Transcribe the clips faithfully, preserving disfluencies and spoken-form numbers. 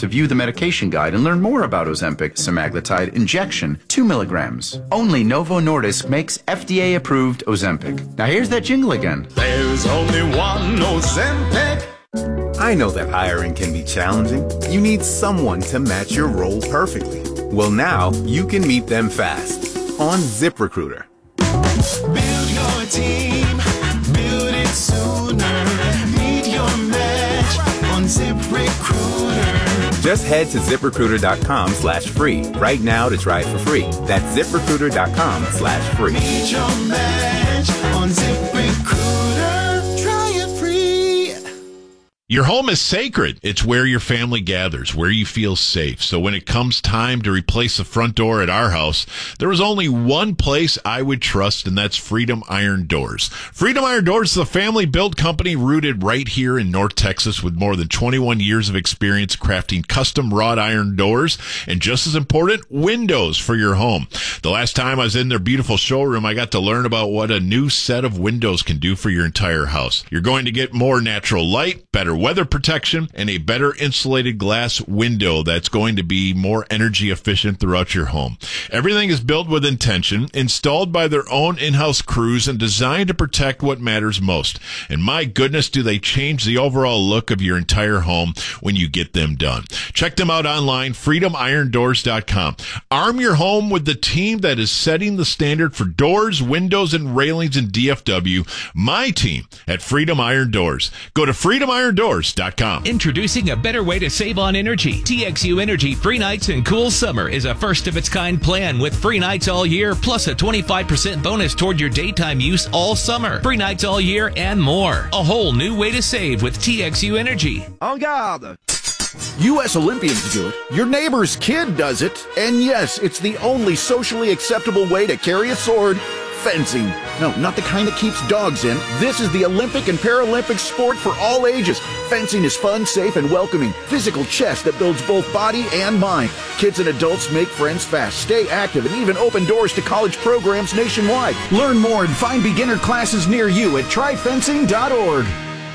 to view the medication guide and learn more about Ozempic semaglutide injection, two milligrams. Only Novo Nordisk makes F D A-approved Ozempic. Now here's that jingle again. There's only one Ozempic. I know that hiring can be challenging. You need someone to match your role perfectly. Well, now you can meet them fast on ZipRecruiter. Build your team, build it sooner. Meet your match on ZipRecruiter. Just head to ZipRecruiter.com slash free right now to try it for free. That's ZipRecruiter.com slash free. Meet your match on ZipRecruiter. Try it free. Your home is sacred. It's where your family gathers, where you feel safe. So when it comes time to replace the front door at our house, there is only one place I would trust, and that's Freedom Iron Doors. Freedom Iron Doors is a family-built company rooted right here in North Texas with more than twenty-one years of experience crafting custom wrought iron doors and, just as important, windows for your home. The last time I was in their beautiful showroom, I got to learn about what a new set of windows can do for your entire house. You're going to get more natural light, better weather protection, and a better insulated glass window that's going to be more energy efficient throughout your home. Everything is built with intention, installed by their own in-house crews, and designed to protect what matters most. And my goodness, do they change the overall look of your entire home when you get them done. Check them out online, freedom iron doors dot com. Arm your home with the team that is setting the standard for doors, windows, and railings in D F W. My team at Freedom Iron Doors. Go to freedom iron doors dot com. Introducing a better way to save on energy. T X U Energy Free Nights and Cool Summer is a first-of-its-kind plan with free nights all year, plus a twenty-five percent bonus toward your daytime use all summer. Free nights all year and more. A whole new way to save with T X U Energy. En garde! U S Olympians do it. Your neighbor's kid does it. And yes, it's the only socially acceptable way to carry a sword. Fencing. No, not the kind that keeps dogs in. This is the Olympic and Paralympic sport for all ages. Fencing is fun, safe, and welcoming. Physical chess that builds both body and mind. Kids and adults make friends fast, stay active, and even open doors to college programs nationwide. Learn more and find beginner classes near you at try fencing dot org.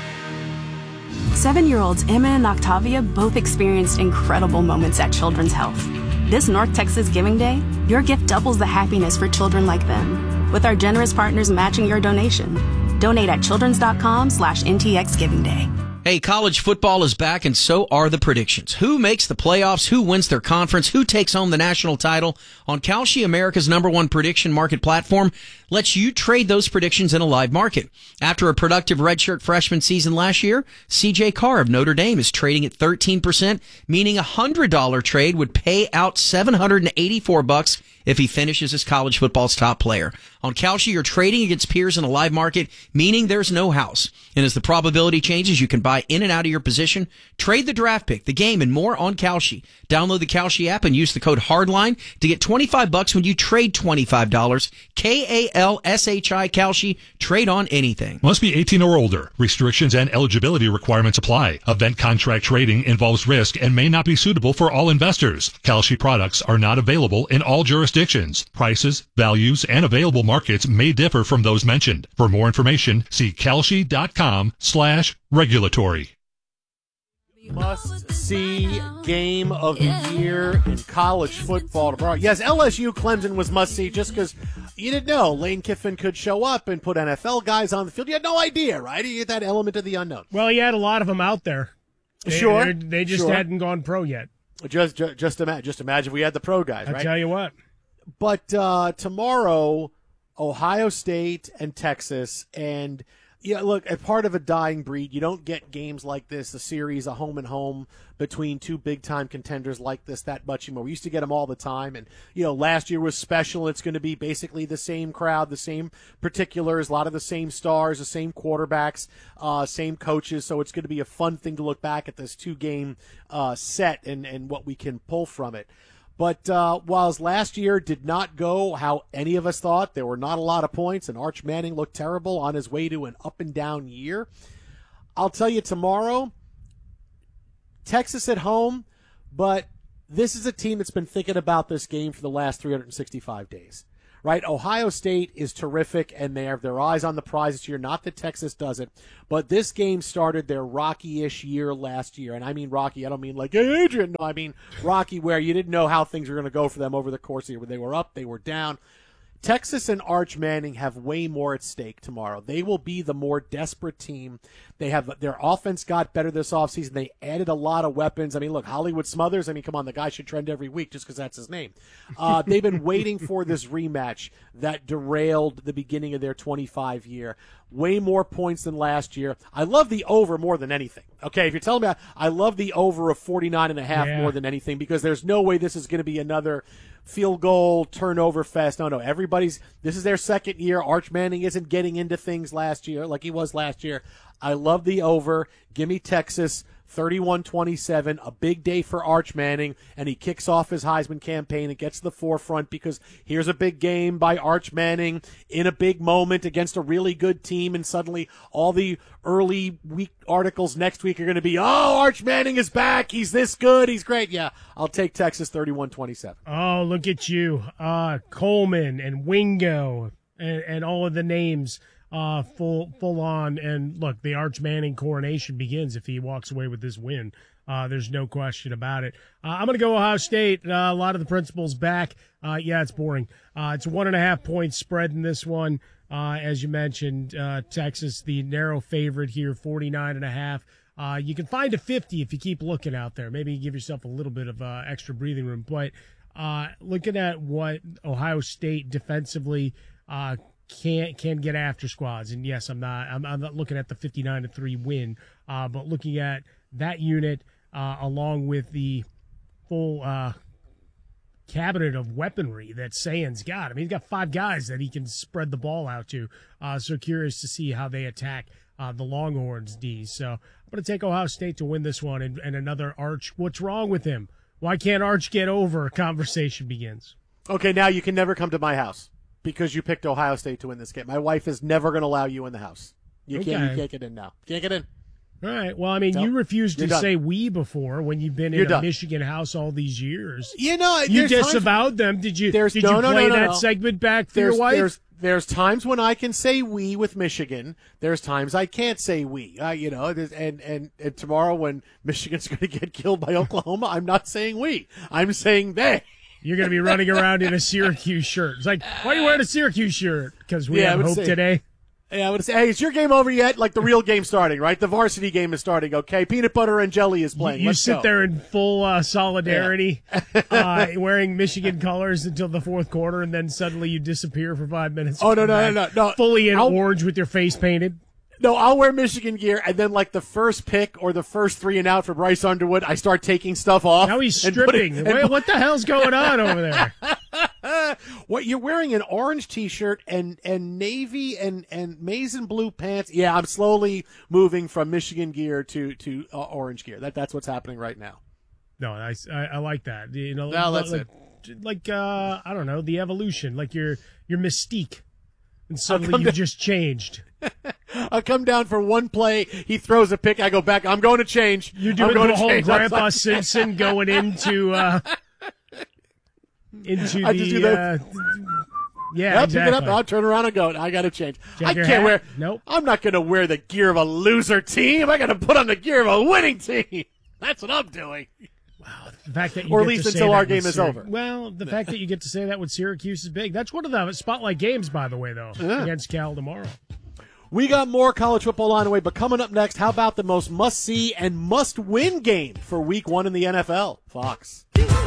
Seven-year-olds Emma and Octavia both experienced incredible moments at Children's Health. This North Texas Giving Day, your gift doubles the happiness for children like them. With our generous partners matching your donation. Donate at childrens.com slash NTX Giving Day. Hey, college football is back, and so are the predictions. Who makes the playoffs? Who wins their conference? Who takes home the national title? On Kalshi, America's number one prediction market platform, lets you trade those predictions in a live market. After a productive redshirt freshman season last year, C J Carr of Notre Dame is trading at thirteen percent, meaning a one hundred dollars trade would pay out seven hundred eighty-four bucks if he finishes as college football's top player. On Kalshi, you're trading against peers in a live market, meaning there's no house. And as the probability changes, you can buy in and out of your position, trade the draft pick, the game, and more on Kalshi. Download the Kalshi app and use the code HARDLINE to get twenty-five bucks when you trade twenty-five dollars. K A L S H I Kalshi. Trade on anything. Must be eighteen or older. Restrictions and eligibility requirements apply. Event contract trading involves risk and may not be suitable for all investors. Kalshi products are not available in all jurisdictions. Prices, values, and available markets may differ from those mentioned. For more information, see Kalshi.com slash regulatory. Must-see game of the year in college football tomorrow. Yes, L S U Clemson was must-see just because you didn't know Lane Kiffin could show up and put N F L guys on the field. You had no idea, right? You get that element of the unknown. Well, he had a lot of them out there. They, sure. They just sure. hadn't gone pro yet. Just, just, just, imagine, just imagine we had the pro guys, I right? tell you what. But uh, tomorrow, Ohio State and Texas, and yeah, look, as part of a dying breed, you don't get games like this, a series, a home and home between two big-time contenders like this that much anymore. We used to get them all the time, and, you know, last year was special. It's going to be basically the same crowd, the same particulars, a lot of the same stars, the same quarterbacks, uh, same coaches, so it's going to be a fun thing to look back at this two-game uh, set and, and what we can pull from it. But uh, whilst last year did not go how any of us thought, there were not a lot of points, and Arch Manning looked terrible on his way to an up-and-down year. I'll tell you tomorrow, Texas at home, but this is a team that's been thinking about this game for the last three hundred sixty-five days. right? Ohio State is terrific, and they have their eyes on the prize this year. Not that Texas doesn't, but this game started their rocky-ish year last year. And I mean rocky, I don't mean like, hey, Adrian. No, I mean rocky where you didn't know how things were going to go for them over the course of the year. When they were up, they were down. Texas and Arch Manning have way more at stake tomorrow. They will be the more desperate team. They have their offense got better this offseason. They added a lot of weapons. I mean, look, Hollywood Smothers, I mean, come on, the guy should trend every week just because that's his name. Uh, they've been waiting for this rematch that derailed the beginning of their twenty-five year. Way more points than last year. I love the over more than anything. Okay, if you're telling me, I, I love the over of forty-nine and a half Yeah. more than anything because there's no way this is going to be another field goal turnover fest. No, no, everybody's, this is their second year. Arch Manning isn't getting into things last year like he was last year. I love the over. Give me Texas thirty-one twenty-seven, a big day for Arch Manning, and he kicks off his Heisman campaign and gets to the forefront because here's a big game by Arch Manning in a big moment against a really good team, and suddenly all the early week articles next week are going to be, oh, Arch Manning is back, he's this good, he's great. Yeah, I'll take Texas thirty-one twenty-seven. Oh, look at you. Uh, Coleman and Wingo and, and all of the names uh, full full on. And look, the Arch Manning coronation begins if he walks away with this win. Uh, there's no question about it. Uh, I'm going to go Ohio State. Uh, a lot of the principals back. Uh, yeah, it's boring. Uh, it's one and a half points spread in this one. Uh, as you mentioned, uh, Texas, the narrow favorite here, forty-nine and a half. Uh, you can find a fifty if you keep looking out there. Maybe you give yourself a little bit of uh, extra breathing room. But uh, looking at what Ohio State defensively uh, can can get after squads, and yes, I'm not I'm, I'm not looking at the fifty-nine to three win, uh, but looking at that unit uh, along with the full uh, cabinet of weaponry that Sayan's got. I mean, he's got five guys that he can spread the ball out to. Uh, so curious to see how they attack uh, the Longhorns D. So I'm going to take Ohio State to win this one, and, and another Arch. What's wrong with him? Why can't Arch get over? Conversation begins. Okay, now you can never come to my house because you picked Ohio State to win this game. My wife is never going to allow you in the house. You can't. Okay. You can't get in now. Can't get in. All right. Well, I mean, No, you refused to you're done. say we before when you've been You're in a done. Michigan house all these years. You know, You there's times- disavowed them. Did you? There's did no, you no, play no, no, that no. segment back for There's, your wife? there's there's times when I can say we with Michigan. There's times I can't say we. Uh, you know, there's- and, and and tomorrow when Michigan's going to get killed by Oklahoma, I'm not saying we. I'm saying they. You're going to be running around in a Syracuse shirt. It's like, why are you wearing a Syracuse shirt? Because we Yeah, I have would hope say- today. Yeah, I would say, hey, is your game over yet? Like the real game starting, right? The varsity game is starting. Okay, peanut butter and jelly is You, playing. you Let's sit go. there in full uh, solidarity, uh, wearing Michigan colors until the fourth quarter, and then suddenly you disappear for five minutes. Oh, no, Come no, back no, no, no. Fully in I'll- orange with your face painted. No, I'll wear Michigan gear, and then like the first pick or the first three and out for Bryce Underwood, I start taking stuff off. Now he's and putting- stripping. and Wait, what the hell's going on over there? What, you're wearing an orange T-shirt and and navy and and maize and blue pants? Yeah, I'm slowly moving from Michigan gear to to uh, orange gear. That that's what's happening right now. No, I, I, I like that. You know, No, that's like, like uh, I don't know, the evolution, like your your mystique, and suddenly come you've to- just changed. I come down for one play. He throws a pick. I go back. I'm going to change. You're I'm doing going the to whole change. I'm Grandpa sorry. Simpson going into uh, into I just do the. the- Uh, yeah, Yep, exactly. pick it up. I'll turn around and go. I got to change. Check I your can't hat. wear. Nope. I'm not going to wear the gear of a loser team. I got to put on the gear of a winning team. That's what I'm doing. The fact that you Or at get least to say until that our with game is Syr- over. Well, the fact that you get to say that with Syracuse is big. That's one of the spotlight games, by the way, though, Yeah. against Cal tomorrow. We got more college football on the way, but coming up next, how about the most must-see and must-win game for week one in the N F L? Fox.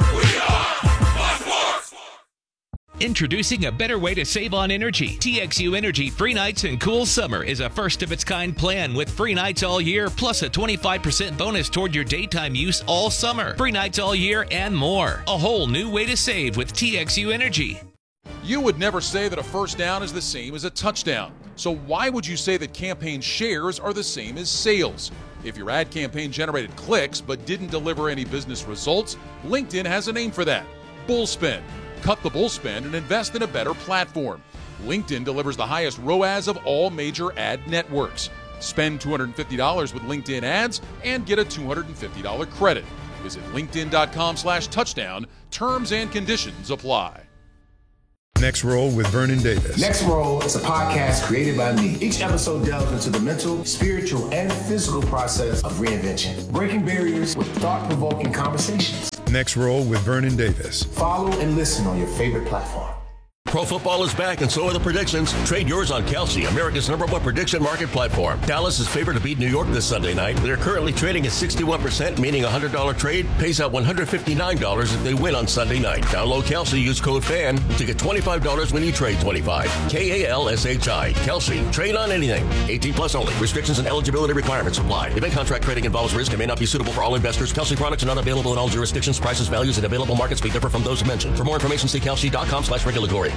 Introducing a better way to save on energy. T X U Energy Free Nights and Cool Summer is a first-of-its-kind plan with free nights all year, plus a twenty-five percent bonus toward your daytime use all summer. Free nights all year and more. A whole new way to save with T X U Energy. You would never say that a first down is the same as a touchdown. So why would you say that campaign shares are the same as sales? If your ad campaign generated clicks but didn't deliver any business results, LinkedIn has a name for that: Bullspend. Cut the bullspend and invest in a better platform. LinkedIn delivers the highest R O A S of all major ad networks. Spend two hundred fifty dollars with LinkedIn ads and get a two hundred fifty dollars credit. Visit linkedin.com slash touchdown. Terms and conditions apply. Next Roll with Vernon Davis. Next Roll is a podcast created by me. Each episode delves into the mental, spiritual, and physical process of reinvention, breaking barriers with thought-provoking conversations. Next Roll with Vernon Davis. Follow and listen on your favorite platform. Pro football is back, and so are the predictions. Trade yours on Kalshi, America's number one prediction market platform. Dallas is favored to beat New York this Sunday night. They're currently trading at sixty-one percent, meaning a one hundred dollars trade pays out one hundred fifty-nine dollars if they win on Sunday night. Download Kalshi, use code FAN to get twenty-five dollars when you trade twenty-five dollars. K A L S H I. Kalshi. Trade on anything. eighteen plus only. Restrictions and eligibility requirements apply. Event contract trading involves risk and may not be suitable for all investors. Kalshi products are not available in all jurisdictions. Prices, values, and available markets may differ from those mentioned. For more information, see kalshi.com slash regulatory.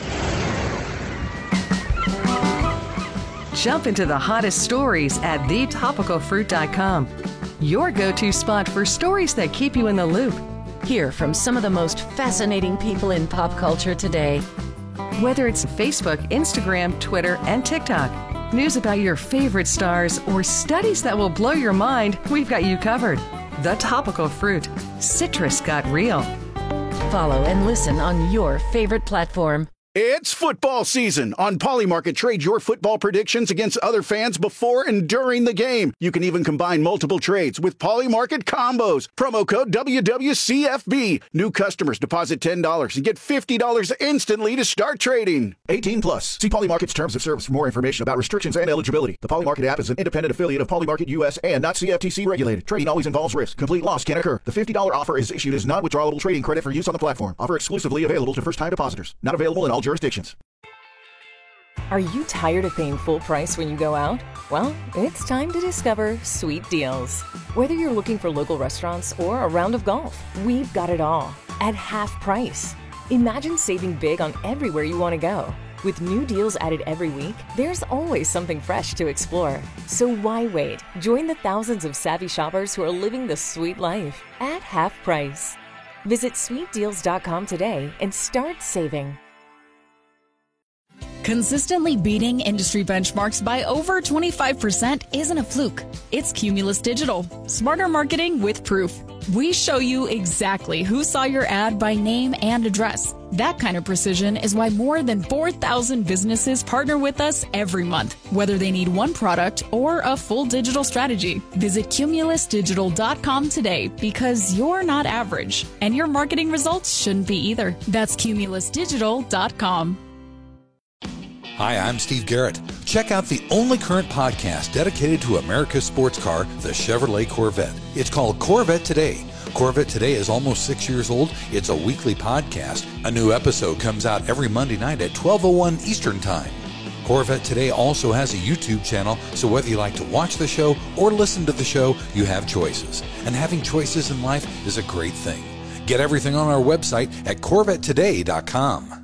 Jump into the hottest stories at the topical fruit dot com. Your go-to spot for stories that keep you in the loop. Hear from some of the most fascinating people in pop culture today. Whether it's Facebook, Instagram, Twitter, and TikTok, news about your favorite stars, or studies that will blow your mind, we've got you covered. The Topical Fruit. Citrus got real. Follow and listen on your favorite platform. It's football season. On Polymarket, trade your football predictions against other fans before and during the game. You can even combine multiple trades with Polymarket combos. Promo code W W C F B. New customers deposit ten dollars and get fifty dollars instantly to start trading. eighteen plus. See Polymarket's terms of service for more information about restrictions and eligibility. The Polymarket app is an independent affiliate of Polymarket U S and not C F T C regulated. Trading always involves risk. Complete loss can occur. The fifty dollars offer is issued as non-withdrawable trading credit for use on the platform. Offer exclusively available to first-time depositors. Not available in all jurisdictions. Are you tired of paying full price when you go out? Well, it's time to discover Sweet Deals. Whether you're looking for local restaurants or a round of golf, we've got it all at half price. Imagine saving big on everywhere you want to go. With new deals added every week, there's always something fresh to explore. So why wait? Join the thousands of savvy shoppers who are living the sweet life at half price. Visit sweet deals dot com today and start saving. Consistently beating industry benchmarks by over twenty-five percent isn't a fluke. It's Cumulus Digital. Smarter marketing with proof. We show you exactly who saw your ad by name and address. That kind of precision is why more than four thousand businesses partner with us every month, whether they need one product or a full digital strategy. Visit cumulus digital dot com today because you're not average, and your marketing results shouldn't be either. That's cumulus digital dot com. Hi, I'm Steve Garrett. Check out the only current podcast dedicated to America's sports car, the Chevrolet Corvette. It's called Corvette Today. Corvette Today is almost six years old. It's a weekly podcast. A new episode comes out every Monday night at twelve oh one Eastern Time. Corvette Today also has a YouTube channel, so whether you like to watch the show or listen to the show, you have choices. And having choices in life is a great thing. Get everything on our website at corvette today dot com.